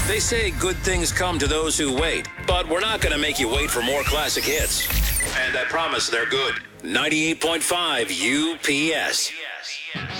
They say good things come to those who wait, but we're not going to make you wait for more classic hits. And I promise they're good. 98.5 UPS.